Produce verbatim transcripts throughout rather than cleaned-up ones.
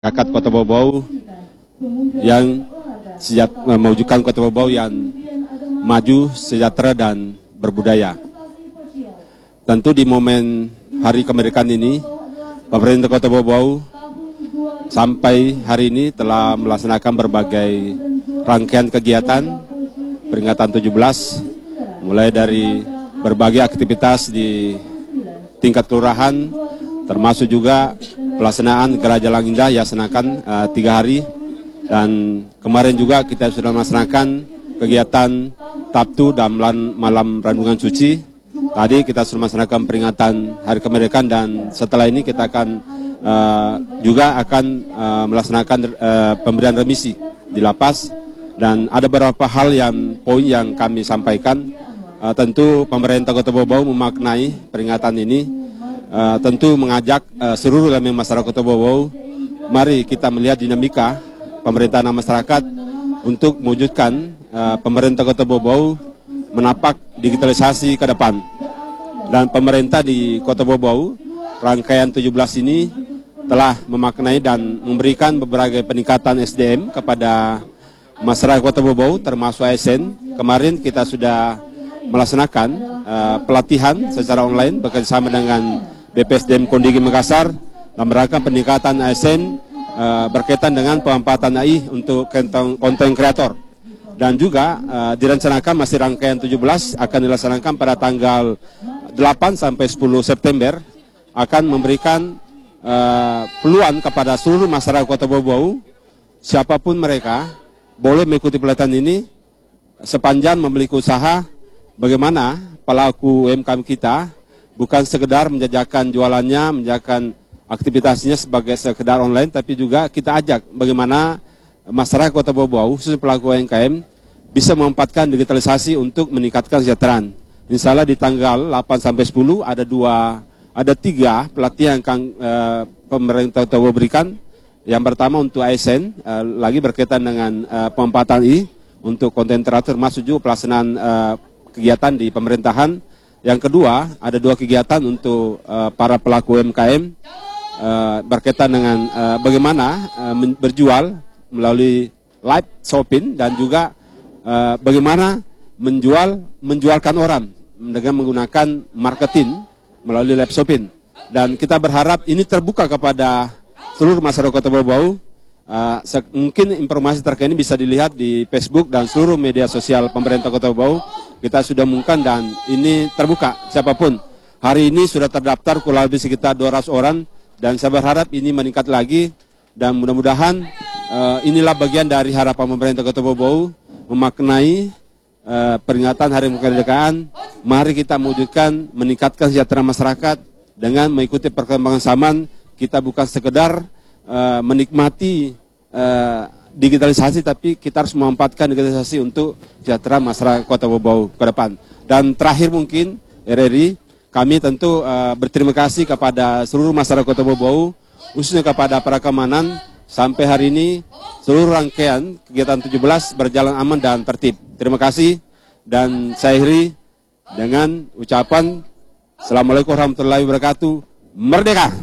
masyarakat Kota Bau-Bau yang sejat, mewujudkan Kota Bau-Bau yang maju, sejahtera dan berbudaya. Tentu di momen Hari Kemerdekaan ini, pemerintah Kota Bau-Bau sampai hari ini telah melaksanakan berbagai rangkaian kegiatan peringatan tujuh belas, mulai dari berbagai aktivitas di tingkat kelurahan, termasuk juga pelaksanaan Geraha Jalan Indah yang dilaksanakan uh, tiga hari, dan kemarin juga kita sudah melaksanakan kegiatan Sabtu dan malam, malam Renungan Suci. Tadi kita sudah melaksanakan peringatan Hari Kemerdekaan, dan setelah ini kita akan uh, juga akan uh, melaksanakan uh, pemberian remisi di lapas, dan ada beberapa hal yang poin yang kami sampaikan. Uh, tentu pemerintah Kota Bau-Bau memaknai peringatan ini, uh, tentu mengajak uh, seluruh elemen masyarakat Kota Bau-Bau, mari kita melihat dinamika pemerintahan dan masyarakat untuk mewujudkan uh, pemerintah Kota Bau-Bau menapak digitalisasi ke depan. Dan pemerintah di Kota Bau-Bau, rangkaian tujuh belas ini telah memaknai dan memberikan beberapa peningkatan S D M kepada masyarakat Kota Bau-Bau, termasuk A S N. Kemarin kita sudah melaksanakan uh, pelatihan secara online bekerjasama dengan B P S D M Kondigi Makassar dalam rangka peningkatan A S N uh, berkaitan dengan pemanfaatan A I untuk konten kreator. Dan juga uh, direncanakan masih rangkaian tujuh belas akan dilaksanakan pada tanggal delapan sampai sepuluh September, akan memberikan uh, peluang kepada seluruh masyarakat Kota Bau-Bau, siapapun mereka boleh mengikuti pelatihan ini sepanjang memiliki usaha. Bagaimana pelaku U M K M kita bukan sekedar menjajakan jualannya, menjajakan aktivitasnya sebagai sekedar online, tapi juga kita ajak bagaimana masyarakat Kota Bau-Bau, khususnya pelaku U M K M, bisa memanfaatkan digitalisasi untuk meningkatkan kesejahteraan. Insya Allah di tanggal delapan sampai sepuluh ada dua, ada tiga pelatihan yang eh, pemerintah Kota Bau berikan. Yang pertama untuk A S N, eh, lagi berkaitan dengan eh, pemanfaatan I untuk konten kreator, masuk juga pelaksanaan eh, kegiatan di pemerintahan. Yang kedua, ada dua kegiatan untuk uh, para pelaku U M K M uh, berkaitan dengan uh, bagaimana uh, berjual melalui live shopping, dan juga uh, bagaimana menjual menjualkan orang dengan menggunakan marketing melalui live shopping. Dan kita berharap ini terbuka kepada seluruh masyarakat Kota Bau-Bau. Uh, mungkin informasi terkait ini bisa dilihat di Facebook dan seluruh media sosial pemerintah Kota Bau. Kita sudah mengumumkan dan ini terbuka siapapun. Hari ini sudah terdaftar kurang lebih sekitar dua ratus orang, dan saya berharap ini meningkat lagi, dan mudah-mudahan uh, inilah bagian dari harapan pemerintah Kota Bau memaknai uh, peringatan Hari Kemerdekaan. Mari kita mewujudkan meningkatkan kesejahteraan masyarakat dengan mengikuti perkembangan zaman. Kita bukan sekedar uh, menikmati uh, digitalisasi, tapi kita harus memanfaatkan digitalisasi untuk kesejahteraan masyarakat Kota Bau-Bau ke depan. Dan terakhir mungkin R R I, kami tentu uh, berterima kasih kepada seluruh masyarakat Kota Bau-Bau, khususnya kepada para keamanan. Sampai hari ini seluruh rangkaian kegiatan tujuh belas berjalan aman dan tertib. Terima kasih, dan saya akhiri dengan ucapan Assalamualaikum warahmatullahi wabarakatuh. Merdeka!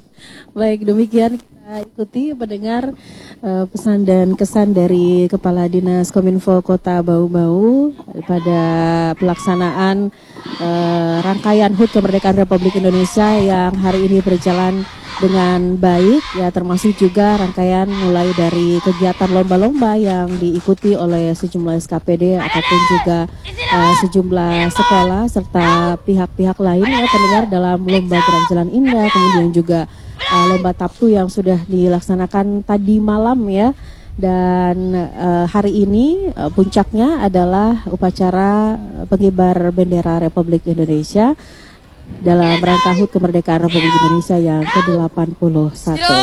Baik, demikian kita ikuti pendengar uh, pesan dan kesan dari Kepala Dinas Kominfo Kota Bau-Bau pada pelaksanaan uh, rangkaian H U T Kemerdekaan Republik Indonesia yang hari ini berjalan dengan baik, ya, termasuk juga rangkaian mulai dari kegiatan lomba-lomba yang diikuti oleh sejumlah S K P D ataupun juga uh, sejumlah sekolah serta pihak-pihak lain, ya, pendengar, dalam lomba Geraha Jalan Indah, kemudian juga Uh, lomba Sabtu yang sudah dilaksanakan tadi malam, ya, dan uh, hari ini uh, puncaknya adalah upacara pengibar bendera Republik Indonesia dalam rangka H U T Kemerdekaan Republik Indonesia yang ke delapan puluh satu.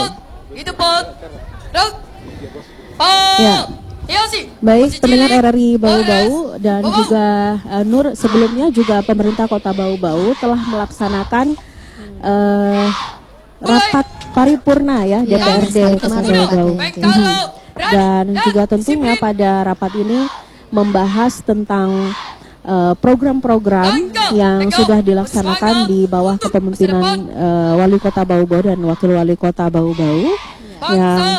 Ya. Baik, pendengar R R I Bau-Bau dan juga uh, Nur, sebelumnya juga pemerintah Kota Bau-Bau telah melaksanakan uh, rapat paripurna, ya, D P R D Kota Bau-Bau. Dan juga tentunya pada rapat ini membahas tentang program-program uh, yang sudah dilaksanakan di bawah kepemimpinan uh, Wali Kota Bau-Bau dan Wakil Wali Kota Bau-Bau. yang